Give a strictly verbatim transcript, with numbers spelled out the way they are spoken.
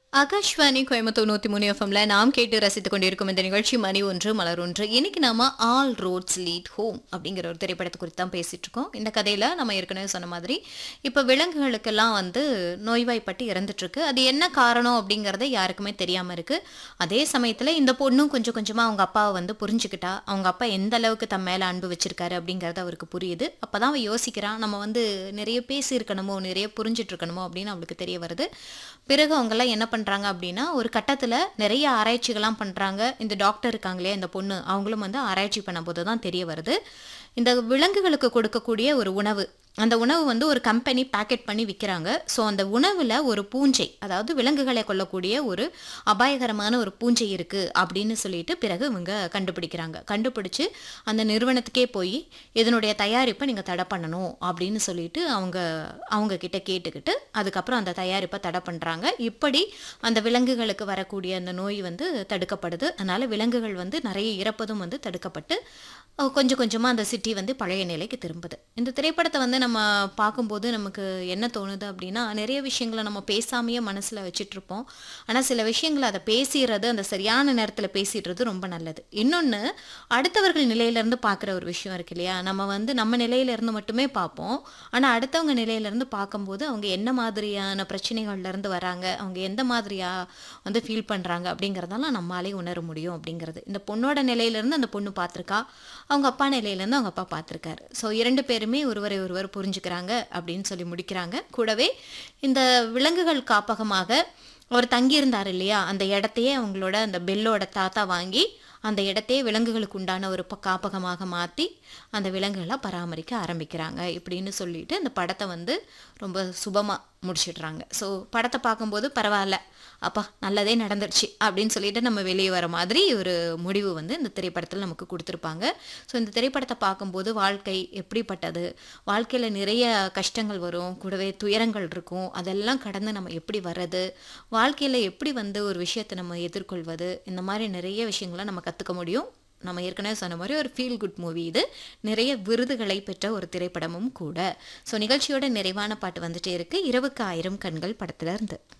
ஆகாஷ்வாணி கோயம்புத்தூர் நூத்தி மூணு எஃப்எம்ல நாம் கேட்டு ரசித்துக் கொண்டிருக்கும் இந்த நிகழ்ச்சி மணி ஒன்று மலர் ஒன்று. இன்னைக்கு நாம ஆல் ரோட்ஸ் லீட் ஹோம் அப்படிங்கிற ஒரு திரைப்படத்தை குறித்து தான் பேசிட்டு இருக்கோம். இந்த கதையில நம்ம ஏற்கனவே சொன்ன மாதிரி இப்ப விலங்குகளுக்கெல்லாம் வந்து நோய்வாய்ப்பட்டு இறந்துட்டு இருக்கு. அது என்ன காரணம் அப்படிங்கறத யாருக்குமே தெரியாம இருக்கு. அதே சமயத்துல இந்த பொண்ணும் கொஞ்சம் கொஞ்சமா அவங்க அப்பாவை வந்து புரிஞ்சுக்கிட்டா, அவங்க அப்பா எந்த அளவுக்கு தம் மேல அன்பு வச்சிருக்காரு அப்படிங்கறது அவருக்கு புரியுது. அப்பதான் அவ யோசிக்கிறான், நம்ம வந்து நிறைய பேசி இருக்கணுமோ, நிறைய புரிஞ்சிட்டு இருக்கணுமோ அப்படின்னு அவளுக்கு தெரிய வருது. பிறகு அவங்க எல்லாம் என்ன பண்றாங்க அப்படின்னா, ஒரு கட்டத்துல நிறைய ஆராய்ச்சிகள்லாம் பண்றாங்க. இந்த டாக்டர் இருக்காங்களே இந்த பொண்ணு, அவங்களும் வந்து ஆராய்ச்சி பண்ணும்போது தான் தெரிய வருது, இந்த விலங்குகளுக்கு கொடுக்கக்கூடிய ஒரு உணவு, அந்த உணவு வந்து ஒரு கம்பெனி பேக்கெட் பண்ணி விற்கிறாங்க. ஸோ அந்த உணவில் ஒரு பூஞ்சை, அதாவது விலங்குகளை கொல்லக்கூடிய ஒரு அபாயகரமான ஒரு பூஞ்சை இருக்குது அப்படின்னு சொல்லிட்டு பிறகு இவங்க கண்டுபிடிக்கிறாங்க. கண்டுபிடிச்சு அந்த நிறுவனத்துக்கே போய் இதனுடைய தயாரிப்பை நீங்கள் தடை பண்ணணும் அப்படின்னு சொல்லிட்டு அவங்க அவங்க கிட்ட கேட்டுக்கிட்டு அதுக்கப்புறம் அந்த தயாரிப்பை தடை பண்ணுறாங்க. இப்படி அந்த விலங்குகளுக்கு வரக்கூடிய அந்த நோய் வந்து தடுக்கப்படுது. அதனால் விலங்குகள் வந்து நிறைய இறப்பதும் வந்து தடுக்கப்பட்டு கொஞ்சம் கொஞ்சமாக அந்த சிட்டி வந்து பழைய நிலைக்கு திரும்புது. இந்த திரைப்படத்தை வந்து நம்ம பார்க்கும்போது நமக்கு என்ன தோணுது அப்படின்னா, நிறைய விஷயங்களை நம்ம பேசாமையே மனசில் வச்சிட்ருப்போம். ஆனால் சில விஷயங்களை அதை பேசிடுறது, அந்த சரியான நேரத்தில் பேசிடுறது ரொம்ப நல்லது. இன்னொன்று, அடுத்தவர்கள் நிலையிலேருந்து பார்க்குற ஒரு விஷயம் இருக்கு இல்லையா, நம்ம வந்து நம்ம நிலையிலேருந்து மட்டுமே பார்ப்போம். ஆனால் அடுத்தவங்க நிலையிலேருந்து பார்க்கும்போது அவங்க என்ன மாதிரியான பிரச்சனைகள்லேருந்து வராங்க, அவங்க எந்த மாதிரியாக வந்து ஃபீல் பண்ணுறாங்க அப்படிங்கிறதெல்லாம் நம்மளாலே உணர முடியும் அப்படிங்கிறது. இந்த பொண்ணோட நிலையிலேருந்து அந்த பொண்ணு பார்த்துருக்கா, அவங்க அப்பா நிலையிலேருந்து அவங்க அப்பா பார்த்துருக்காரு. ஸோ இரண்டு பேருமே ஒருவரை ஒருவர் புரிஞ்சுக்கிறாங்க அப்படின்னு சொல்லி முடிக்கிறாங்க. கூடவே இந்த விலங்குகள் காப்பகமாக அவர் தங்கியிருந்தார் இல்லையா, அந்த இடத்தையே அவங்களோட அந்த பெல்லோட தாத்தா வாங்கி அந்த இடத்தையே விலங்குகளுக்கு உண்டான ஒரு ப காப்பகமாக மாற்றி அந்த விலங்குகளை பராமரிக்க ஆரம்பிக்கிறாங்க இப்படின்னு சொல்லிட்டு அந்த படத்தை வந்து ரொம்ப சுபமாக முடிச்சிடுறாங்க. ஸோ படத்தை பார்க்கும்போது பரவாயில்ல, அப்பா நல்லதே நடந்துருச்சு அப்படின்னு சொல்லிட்டு நம்ம வெளியே வர மாதிரி ஒரு முடிவு வந்து இந்த திரைப்படத்தில் நமக்கு கொடுத்துருப்பாங்க. ஸோ இந்த திரைப்படத்தை பார்க்கும்போது வாழ்க்கை எப்படிப்பட்டது, வாழ்க்கையில் நிறைய கஷ்டங்கள் வரும், கூடவே துயரங்கள் இருக்கும், அதெல்லாம் கடந்து நம்ம எப்படி வர்றது, வாழ்க்கையில் எப்படி வந்து ஒரு விஷயத்தை நம்ம எதிர்கொள்வது, இந்த மாதிரி நிறைய விஷயங்களை நம்ம கற்றுக்க முடியும். நம்ம ஏற்கனவே சொன்ன மாதிரி ஒரு ஃபீல் குட் மூவி இது, நிறைய விருதுகளை பெற்ற ஒரு திரைப்படமும் கூட. ஸோ நிகழ்ச்சியோட நிறைவான பாட்டு வந்துட்டே இருக்கு, இரவுக்கு ஆயிரம் கண்கள் படத்துல இருந்து.